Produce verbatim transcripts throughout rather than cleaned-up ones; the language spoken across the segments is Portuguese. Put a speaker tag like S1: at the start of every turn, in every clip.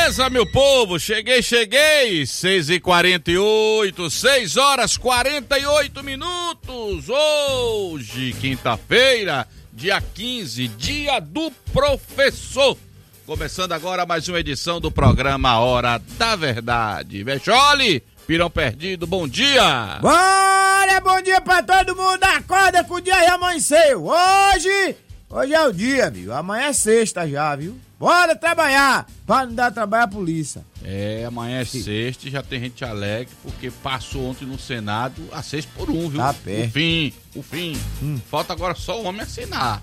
S1: Beleza, meu povo? Cheguei, cheguei! seis e quarenta e oito, seis horas e quarenta e oito minutos. Hoje, quinta-feira, dia quinze, dia do professor. Começando agora mais uma edição do programa Hora da Verdade. Vexole, Pirão Perdido, bom dia!
S2: Bora, bom dia pra todo mundo! Acorda que o dia já amanheceu! Hoje, hoje é o dia, viu? Amanhã é sexta já, viu? Bora trabalhar, pra não dar trabalho à polícia.
S1: É, amanhã é Sim. sexta e já tem gente alegre, porque passou ontem no Senado a seis por um, viu?
S2: Tá perto.
S1: O fim, o fim. Hum. Falta agora só o homem assinar.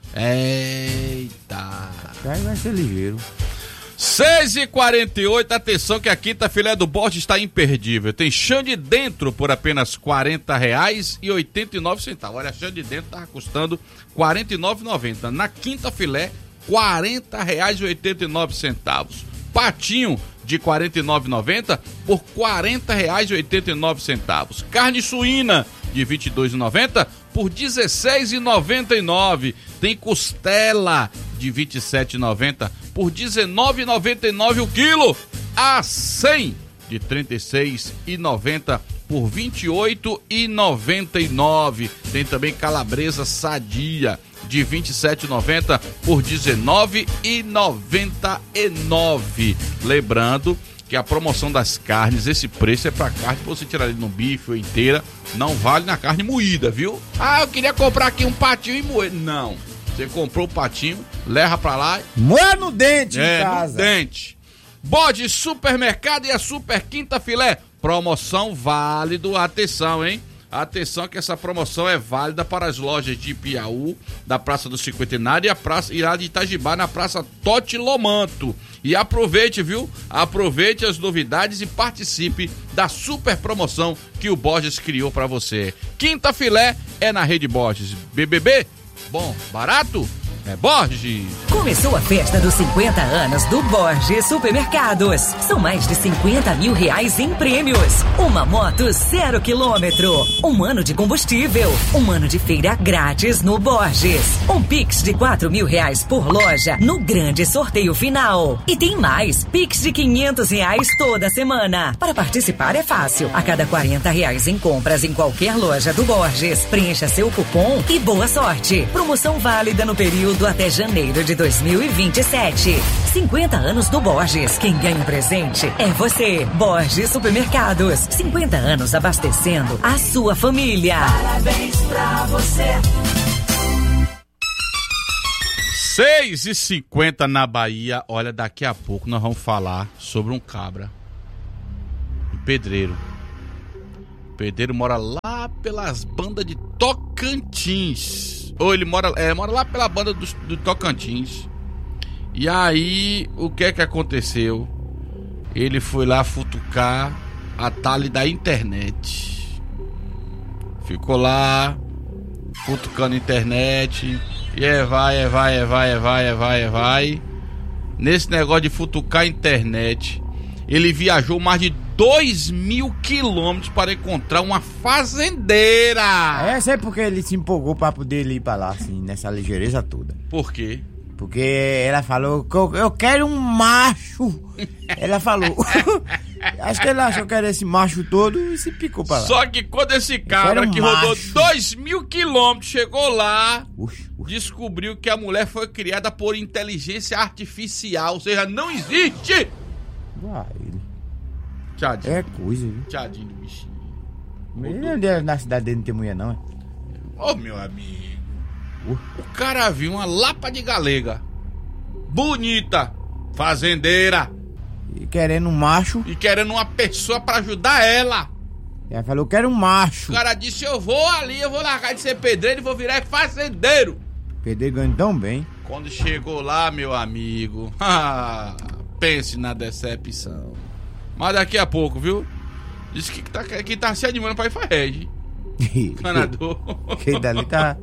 S1: Eita.
S2: Aí vai ser ligeiro.
S1: seis e quarenta e oito, atenção que a quinta filé do Borges está imperdível. Tem chã de dentro por apenas quarenta reais e oitenta e nove centavos. Olha, a chã de dentro tá custando quarenta e nove reais e noventa centavos. Na quinta filé, quarenta reais e oitenta e nove centavos. Patinho de quarenta e nove reais e noventa centavos por quarenta reais e oitenta e nove centavos. Carne suína de vinte e dois reais e noventa centavos por dezesseis reais e noventa e nove centavos. Tem costela de vinte e sete reais e noventa centavos por dezenove reais e noventa e nove centavos o quilo. A cem de trinta e seis reais e noventa centavos por vinte e oito reais e noventa e nove centavos. Tem também calabresa sadia de vinte e sete reais e noventa centavos por dezenove reais e noventa e nove centavos. Lembrando que a promoção das carnes, esse preço é pra carne que você tirar ali no bife ou inteira, não vale na carne moída, viu? Ah, eu queria comprar aqui um patinho e moer. Não, você comprou o patinho, leva pra lá.
S2: Moer no dente
S1: é,
S2: em casa.
S1: no dente. Bode Supermercado e a Super Quinta Filé. Promoção válido, atenção, hein? Atenção que essa promoção é válida para as lojas de Piauí, da Praça do Cinquentenário e a praça e lá de Itajibá, na Praça Totti Lomanto. E aproveite, viu? Aproveite as novidades e participe da super promoção que o Borges criou para você. Quinta filé é na Rede Borges. B B B, bom, barato? É Borges.
S3: Começou a festa dos cinquenta anos do Borges Supermercados. São mais de cinquenta mil reais em prêmios. Uma moto zero quilômetro. Um ano de combustível. Um ano de feira grátis no Borges. Um Pix de quatro mil reais por loja no grande sorteio final. E tem mais. Pix de quinhentos reais toda semana. Para participar é fácil. A cada quarenta reais em compras em qualquer loja do Borges, preencha seu cupom e boa sorte. Promoção válida no período até janeiro de dois mil e vinte e sete. cinquenta anos do Borges. Quem ganha um presente é você. Borges Supermercados. cinquenta anos abastecendo a sua família.
S4: Parabéns pra você.
S1: seis e cinquenta na Bahia. Olha, daqui a pouco nós vamos falar sobre um cabra. Um pedreiro. O pedreiro mora lá pelas bandas de Tocantins. Ou ele mora, é, mora lá pela banda do, do Tocantins. E aí, o que é que aconteceu? Ele foi lá futucar a talha da internet. Ficou lá, futucando a internet. E é vai, é vai, é vai, é vai, é vai, é vai. Nesse negócio de futucar a internet, ele viajou mais de dois mil quilômetros para encontrar uma fazendeira.
S2: É, sei porque ele se empolgou pra poder ir pra lá, assim, nessa ligeireza toda.
S1: Por quê?
S2: Porque ela falou que eu, eu quero um macho. Ela falou. Acho que ele achou que era esse macho todo e se picou pra lá.
S1: Só que quando esse cabra um que macho. rodou dois mil quilômetros chegou lá, ux, ux. descobriu que a mulher foi criada por inteligência artificial, ou seja, não existe.
S2: Vai.
S1: Tchadinho.
S2: É coisa, viu?
S1: Tchadinho do bichinho.
S2: Ele, na cidade dele não tem mulher, não, é?
S1: Ô, oh, meu amigo. Uh. O cara viu uma lapa de galega. Bonita. Fazendeira.
S2: E querendo um macho.
S1: E querendo uma pessoa pra ajudar ela.
S2: Ela falou, eu quero um macho.
S1: O cara disse, eu vou ali, eu vou largar de ser pedreiro e vou virar fazendeiro.
S2: Pedreiro ganha tão bem.
S1: Quando chegou lá, meu amigo. Pense na decepção. Mas daqui a pouco, viu? Disse que tá, que tá se animando pra ir pra rede. Canador.
S2: Quem dali tá.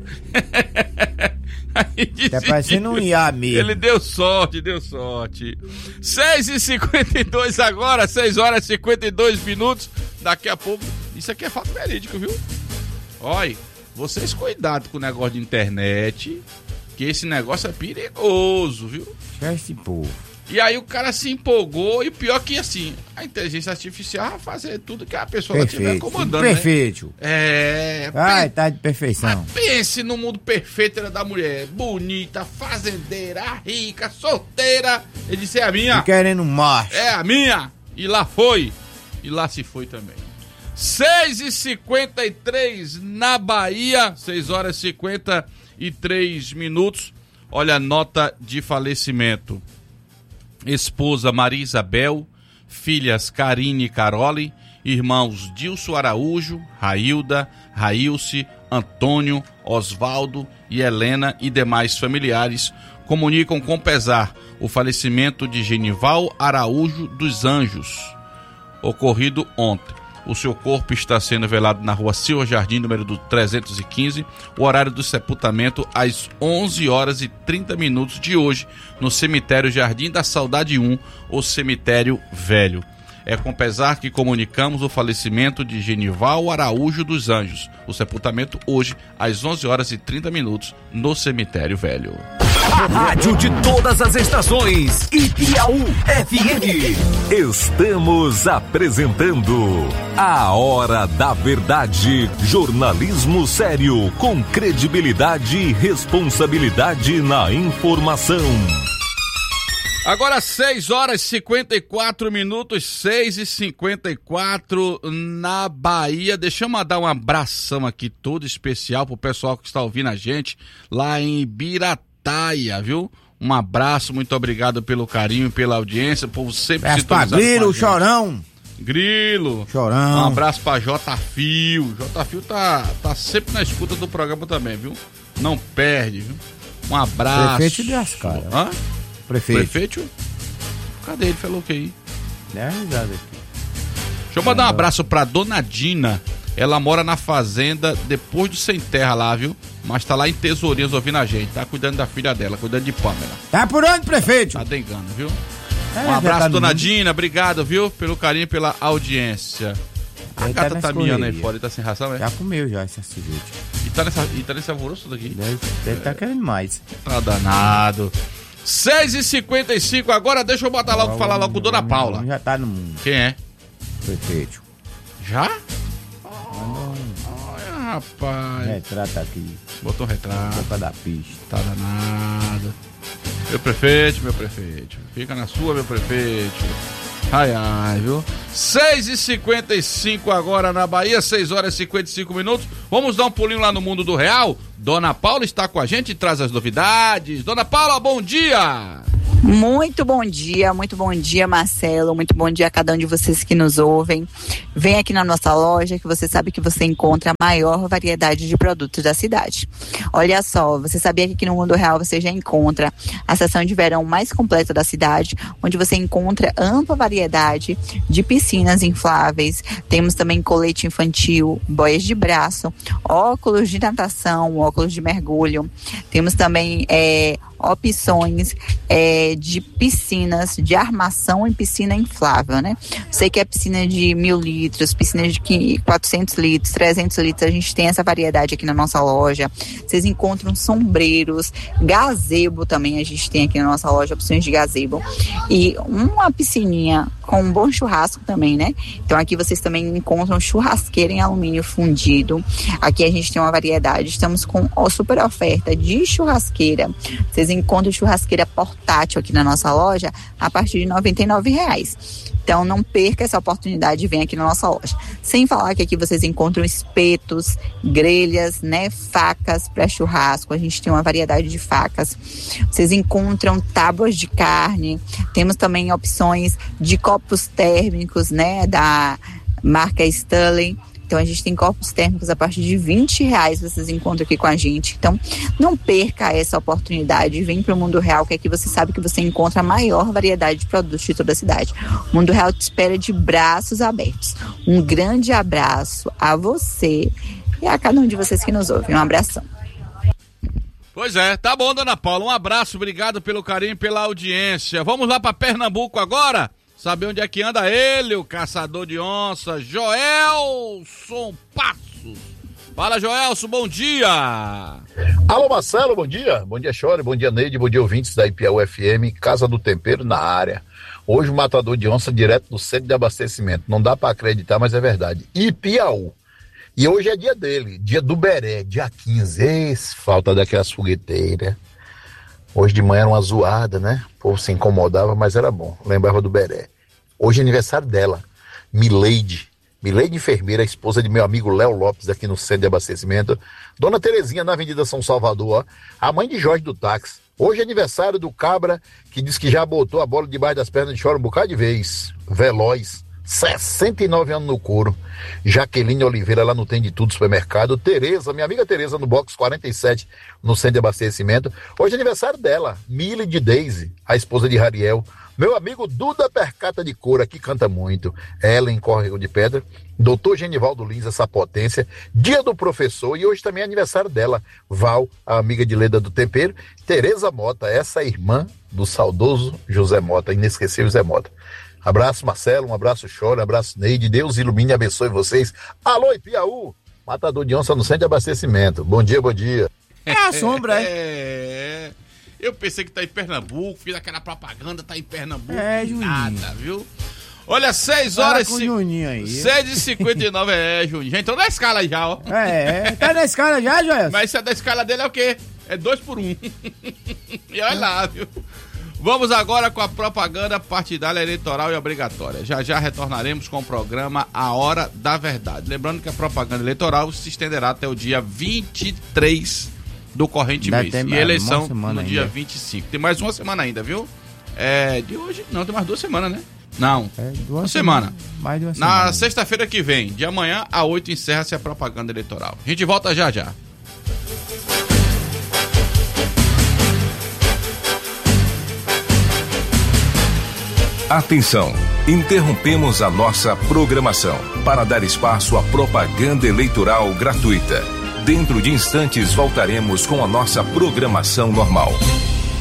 S2: Tá parecendo um I A mesmo.
S1: Ele deu sorte, deu sorte. seis e cinquenta e dois agora, seis horas e cinquenta e dois minutos. Daqui a pouco. Isso aqui é fato verídico, viu? Olha, vocês cuidado com o negócio de internet, que esse negócio é perigoso, viu?
S2: Esse povo.
S1: E aí o cara se empolgou, e pior que assim, a inteligência artificial vai fazer tudo que a pessoa estiver comandando,
S2: perfeito.
S1: Né? É...
S2: Ai, tá de perfeição.
S1: Mas pense no mundo perfeito era da mulher, bonita, fazendeira, rica, solteira. Ele disse, é a minha.
S2: E querendo macho.
S1: É a minha. E lá foi. E lá se foi também. seis e cinquenta e três na Bahia, seis horas e cinquenta e três minutos. Olha a nota de falecimento. Esposa Maria Isabel, filhas Karine e Carole, irmãos Dilson Araújo, Railda, Railce, Antônio, Osvaldo e Helena e demais familiares comunicam com pesar o falecimento de Genival Araújo dos Anjos, ocorrido ontem. O seu corpo está sendo velado na rua Silva Jardim, número do trezentos e quinze. O horário do sepultamento às onze horas e trinta minutos de hoje, no cemitério Jardim da Saudade um, o cemitério velho. É com pesar que comunicamos o falecimento de Genival Araújo dos Anjos. O sepultamento hoje às onze horas e trinta minutos, no cemitério velho.
S5: A rádio de todas as estações, Ipiaú F M. Estamos apresentando A Hora da Verdade. Jornalismo sério, com credibilidade e responsabilidade na informação.
S1: Agora seis horas e cinquenta e quatro minutos, seis e cinquenta e quatro na Bahia. Deixa eu mandar um abração aqui todo especial pro pessoal que está ouvindo a gente lá em Birataia, viu? Um abraço, muito obrigado pelo carinho, pela audiência, por povo sempre
S2: se sintonizando. Grilo, Chorão.
S1: Grilo.
S2: Chorão.
S1: Um abraço pra J Fio. J Fio tá, tá sempre na escuta do programa também, viu? Não perde, viu? Um abraço.
S2: Prefeito de Ascara.
S1: Hã?
S2: Prefeito.
S1: Prefeito? Cadê ele? Falou o que aí?
S2: É risada aqui.
S1: Deixa eu mandar um abraço pra Dona Dina. Ela mora na fazenda depois do Sem Terra lá, viu? Mas tá lá em Tesourinhas ouvindo a gente. Tá cuidando da filha dela, cuidando de Pamela.
S2: Tá por onde, prefeito?
S1: Tá dengando, viu?
S2: É,
S1: um abraço,
S2: tá
S1: Dona
S2: mundo.
S1: Dina. Obrigado, viu? Pelo carinho, pela audiência. A
S2: Ele
S1: gata
S2: tá
S1: tá miando aí fora, ele tá sem ração, é?
S2: Já comeu já esse sujeito.
S1: E tá nessa, e tá nesse alvoroço daqui?
S2: Deve, deve tá querendo mais.
S1: Tá danado. seis e cinquenta e cinco agora, deixa eu botar logo, falar logo com Dona Paula.
S2: Já tá no mundo.
S1: Quem é?
S2: Prefeito.
S1: Já? Olha, rapaz.
S2: Retrata aqui.
S1: Botou um retrato.
S2: Boca da pista.
S1: Tá danado. Meu prefeito, meu prefeito. Fica na sua, meu prefeito. Ai, ai, viu? seis e cinquenta e cinco agora na Bahia, seis horas e cinquenta e cinco minutos. Vamos dar um pulinho lá no mundo do real? Dona Paula está com a gente e traz as novidades. Dona Paula, bom dia!
S6: Muito bom dia, muito bom dia, Marcelo, muito bom dia a cada um de vocês que nos ouvem. Vem aqui na nossa loja que você sabe que você encontra a maior variedade de produtos da cidade. Olha só, você sabia que aqui no Mundo Real você já encontra a seção de verão mais completa da cidade, onde você encontra ampla variedade de piscinas infláveis, temos também colete infantil, boias de braço, óculos de natação, óculos de mergulho, temos também é, opções é, de piscinas, de armação em piscina inflável, né? Sei que é piscina de mil litros, piscina de quatrocentos litros, trezentos litros, a gente tem essa variedade aqui na nossa loja. Vocês encontram sombreiros, gazebo também a gente tem aqui na nossa loja, opções de gazebo. E uma piscininha com um bom churrasco também, né? Então aqui vocês também encontram churrasqueira em alumínio fundido. Aqui a gente tem uma variedade, estamos com a super oferta de churrasqueira. Vocês encontram churrasqueira portátil aqui na nossa loja a partir de noventa e nove reais. Então não perca essa oportunidade e vem aqui na nossa loja. Sem falar que aqui vocês encontram espetos, grelhas, né, facas para churrasco. A gente tem uma variedade de facas. Vocês encontram tábuas de carne. Temos também opções de copos térmicos, né, da marca Stanley. Então a gente tem copos térmicos a partir de vinte reais, vocês encontram aqui com a gente. Então não perca essa oportunidade, vem para o Mundo Real, que aqui você sabe que você encontra a maior variedade de produtos de toda a cidade. O Mundo Real te espera de braços abertos. Um grande abraço a você e a cada um de vocês que nos ouve. Um abração.
S1: Pois é, tá bom, Dona Paula, um abraço, obrigado pelo carinho e pela audiência. Vamos lá para Pernambuco agora? Saber onde é que anda ele, o caçador de onça, Joelson Passos. Fala, Joelson, bom dia.
S7: Alô, Marcelo, bom dia. Bom dia, Chore, bom dia, Neide, bom dia, ouvintes da I P A U F M, Casa do Tempero na área. Hoje o matador de onça direto do centro de abastecimento. Não dá para acreditar, mas é verdade. Ipiaú. E hoje é dia dele, dia do Beré, dia quinze. Esse, falta daquelas fogueteiras. Hoje de manhã era uma zoada, né? O povo se incomodava, mas era bom. Lembrava do Beré. Hoje é aniversário dela, Mileide. Mileide enfermeira, esposa de meu amigo Léo Lopes, aqui no centro de abastecimento. Dona Terezinha, na Avenida São Salvador, ó. A mãe de Jorge do táxi. Hoje é aniversário do cabra, que diz que já botou a bola debaixo das pernas de chora um bocado de vez. Veloz, sessenta e nove anos no couro. Jaqueline Oliveira, lá no Tem de Tudo Supermercado. Tereza, minha amiga Tereza, no box quarenta e sete, no centro de abastecimento. Hoje é aniversário dela, Mili de Daisy, a esposa de Rariel. Meu amigo Duda Percata de Coura, que canta muito. Ellen Córrego de Pedra. Doutor Genivaldo Lins, essa potência. Dia do professor. E hoje também é aniversário dela. Val, a amiga de Leda do Tempero. Tereza Mota, essa irmã do saudoso José Mota, inesquecível José Mota. Abraço, Marcelo. Um abraço, Chora. Um abraço, Neide. Deus ilumine e abençoe vocês. Alô, Ipiaú. Matador de onça no centro de abastecimento. Bom dia, bom dia.
S2: É a sombra, é?
S1: É... Eu pensei que tá em Pernambuco, fiz aquela propaganda, tá em Pernambuco.
S2: É, Juninho.
S1: Nada, viu? Olha, seis horas
S2: com
S1: e
S2: Juninho aí.
S1: seis e cinquenta e nove, é, Juninho. Já entrou na escala aí já, ó.
S2: É, tá na escala já, Joel?
S1: Mas se é da escala dele é o quê? É dois por um. E olha lá, viu? Vamos agora com a propaganda partidária eleitoral e obrigatória. Já já retornaremos com o programa A Hora da Verdade. Lembrando que a propaganda eleitoral se estenderá até o dia vinte e três do corrente
S2: Deve
S1: mês.
S2: ter
S1: E eleição no
S2: ainda.
S1: dia vinte e cinco. Tem mais uma semana ainda, viu? É, de hoje, não, tem mais duas semanas, né? Não,
S2: É, duas
S1: uma semana.
S2: Mais de uma
S1: Na
S2: semana.
S1: sexta-feira que vem, de amanhã a oito, encerra-se a propaganda eleitoral. A gente volta já já.
S5: Atenção! Interrompemos a nossa programação para dar espaço à propaganda eleitoral gratuita. Dentro de instantes voltaremos com a nossa programação normal.